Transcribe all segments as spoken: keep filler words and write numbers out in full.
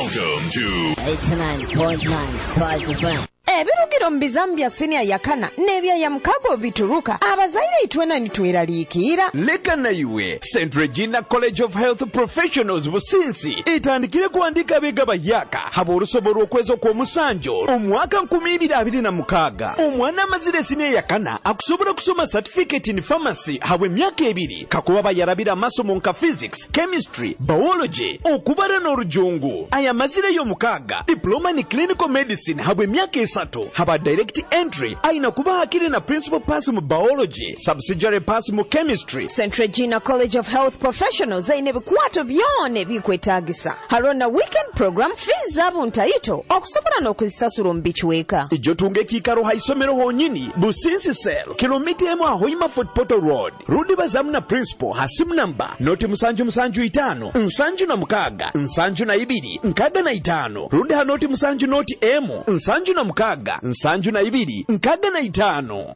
Welcome to eighty-nine point nine Spice F M. Ebirugiro mbizambya senior yakana nebya ya mkago bituruka abazaire itwena nitweraliikira leka na iwe Saint Regina College of Health Professionals businsi itandikire kuandika bega bayaka haba urusoboro okwezo kwa musanjo omwaka nkumi ibiri abiri na mukaga omwana amazire senior yakana akusobora kusoma certificate in pharmacy habwe myaka ebiri kakuba bayarabira amasomo nka physics, chemistry, biology okubara n'orujungu aya mazire yo mukaga diploma in clinical medicine habwe myaka esatu haba direct entry aina kuba hakiri na principal pass mu biology subsidiary pass mu chemistry. Saint Regina College of Health Professionals zaine bikwato byone bikwetagisa harona weekend program fees zabu ntaito okusobora n'okuzisasula mbichweka ijo tunge kikaro haisomero honyini businsi sel kilomita emu ahoima Fort Portal Road rudi bazamu na principal hasimu namba noti musanju musanju itano nsanju na mukaga nsanju na ibiri nkaga na itano rudi hanoti musanju noti emu nsanju na mukaga nsanju na ibiri nkaga na itano.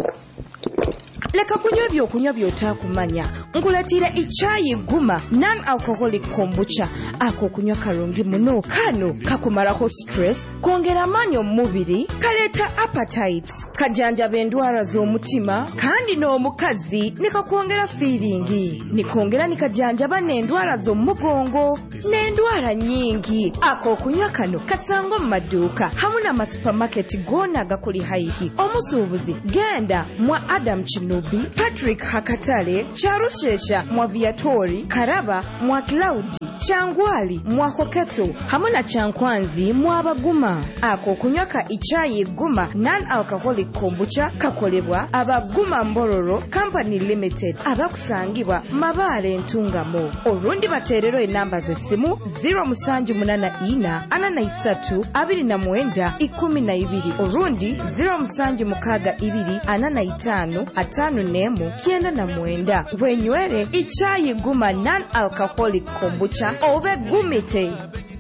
Leka kunywa byokunywa by'otakumanya nkulatira ichayi guma non-alcoholic kombucha ako kunywa karungi muno kano kakumarako stress kongera amanyo mu mubiri kaleta appetite kajanjaba endwara z'omutima kandi n'omukazi nikakwongera feeling nikongera nikajanjaba n'endwara z'omugongo n'endwara nyingi ako kunywa kano kasango mu maduuka hamwe na supermarket gona gakuli haihi omusuubuzi genda mwa Adam Chino Patrick Hakatale, Charushesha mwa Viatori, Karaba mwa Cloudi, Changwali mwa Koketo, hamuna Chankwanzi mwa Baguma. Ako kunywaka ichayi guma non-alcoholic kombucha kakolebwa Abaguma Mbororo Company Limited abakusangibwa Mabale Ntungamo. Orundi baterero enamba zesimu zero musanju munana ina anana isatu abiri na mwenda ikumi na ibiri. Orundi zero musanju mukaga ibiri anana itanu atanu nemu kienda na mwenda wenywere ichayi guma non-alcoholic kombucha obe gumite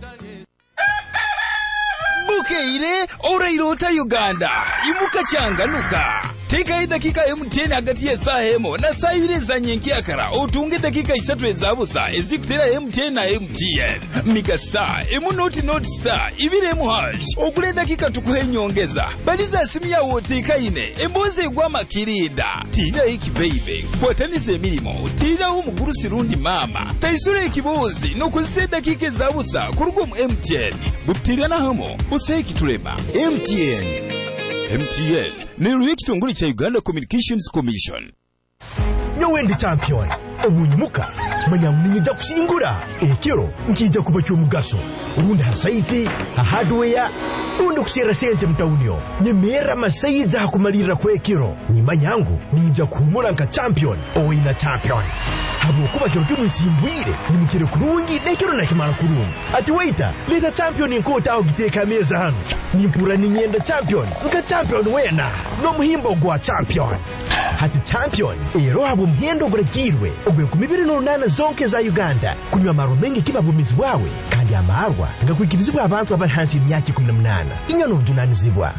bukeire orairota Uganda imuka changanuka teka dakika M T N hagati ya saa hemo na saa ibiri za nyenkiakara otunge dakika isatu ezabusa ezikutera M T N na M T N Mika star emu noti noti star ibiri emu hash okule dakika tukuhe nyongeza baliza simu ya woteka ine emboze igwa makirinda tira iki baby kwatanise milimo tira umuguru sirundi mama taisure ikibozi no kuzise dakika ezabusa kurugo mu M T N butira na hamo useki tureba M T N M T N ni kitongole cha Uganda Communications Commission. Nyowendi champion omunyimuka manyamninja kushingura ekiro nkija kuba cyumugaso urundi hasaiti ha hardware urundi kushira sente mtaunio nyemera masayiza hakumalira kwa ekiro nyima nyangu ninja kumura nka champion oina champion habo kuba kiro cyumusimbwire nimukire kurungi nekiro nakimara kurungi ati waita leta champion inkota aho giteka meza hano nimpura ninyenda champion nka champion wena no muhimbo gwa champion hati champion ero habo mhendo guragirwe ogwe kumibiri n'urunana zonke za Uganda kunywa amaro mengi kibabumizi wawe kandi amarwa ngakwikirizibwa abantu abahansi imyaka kumi n'umunani inyono budunanizibwa.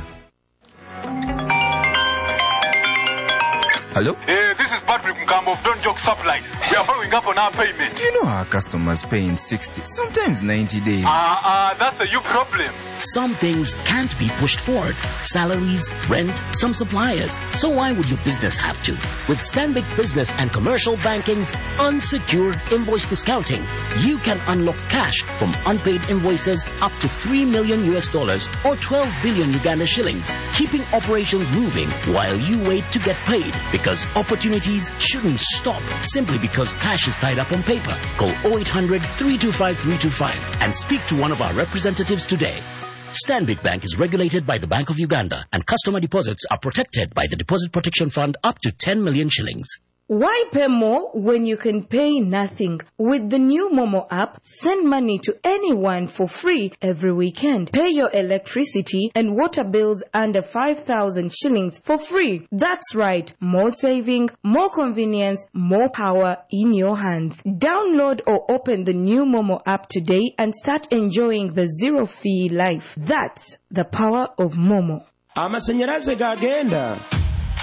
Hello? Hey, this is Patrick Mkambo of Don't Joke Supplies. We are following up on our payment. You know our customers pay in sixty, sometimes ninety days. Ah, uh, uh, that's a you problem. Some things can't be pushed forward. Salaries, rent, some suppliers. So why would your business have to? With Stanbic Business and Commercial Banking's unsecured invoice discounting, you can unlock cash from unpaid invoices up to three million U S dollars or twelve billion Uganda shillings, keeping operations moving while you wait to get paid. Because opportunities shouldn't stop simply because cash is tied up on paper. Call oh eight hundred, three two five, three two five and speak to one of our representatives today. Stanbic Bank is regulated by the Bank of Uganda and customer deposits are protected by the Deposit Protection Fund up to ten million shillings. Why pay more when you can pay nothing? With the new Momo app, send money to anyone for free every weekend. Pay your electricity and water bills under five thousand shillings for free. That's right. More saving, more convenience, more power in your hands. Download or open the new Momo app today and start enjoying the zero fee life. That's the power of Momo. Amasanyaraze gagenda.